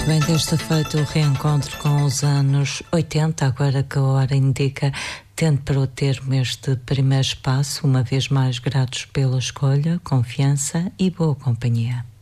Bem, desta feita o reencontro com os anos 80, agora que a hora indica, tendo para o termo este primeiro espaço, uma vez mais gratos pela escolha, confiança e boa companhia.